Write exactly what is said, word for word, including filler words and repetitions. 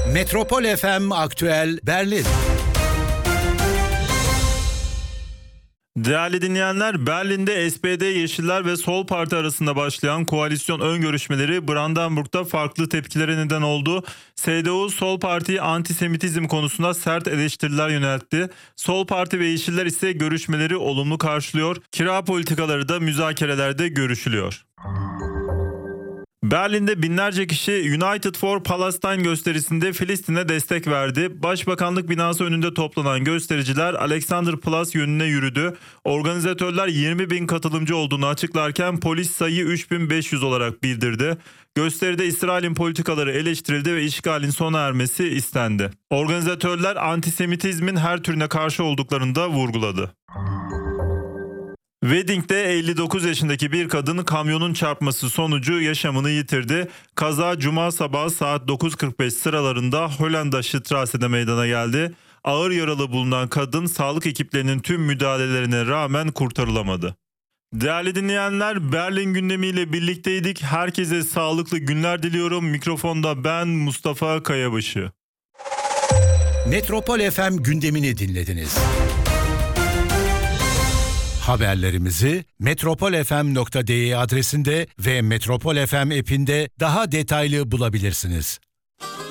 Metropol F M Aktüel Berlin. Değerli dinleyenler, Berlin'de S P D, Yeşiller ve Sol Parti arasında başlayan koalisyon ön görüşmeleri Brandenburg'da farklı tepkilere neden oldu. S D U, Sol Parti'yi antisemitizm konusunda sert eleştiriler yöneltti. Sol Parti ve Yeşiller ise görüşmeleri olumlu karşılıyor. Kira politikaları da müzakerelerde görüşülüyor. Berlin'de binlerce kişi United for Palestine gösterisinde Filistin'e destek verdi. Başbakanlık binası önünde toplanan göstericiler Alexanderplatz yönüne yürüdü. Organizatörler yirmi bin katılımcı olduğunu açıklarken polis sayıyı üç bin beş yüz olarak bildirdi. Gösteride İsrail'in politikaları eleştirildi ve işgalin sona ermesi istendi. Organizatörler antisemitizmin her türüne karşı olduklarını da vurguladı. Wedding'de elli dokuz yaşındaki bir kadın kamyonun çarpması sonucu yaşamını yitirdi. Kaza cuma sabahı saat dokuz kırk beş sıralarında Hollanda Strasse'de meydana geldi. Ağır yaralı bulunan kadın sağlık ekiplerinin tüm müdahalelerine rağmen kurtarılamadı. Değerli dinleyenler, Berlin gündemiyle birlikteydik. Herkese sağlıklı günler diliyorum. Mikrofonda ben Mustafa Kayabaşı. Metropol F M gündemini dinlediniz. Haberlerimizi metropol f m nokta d e adresinde ve Metropol F M app'inde daha detaylı bulabilirsiniz.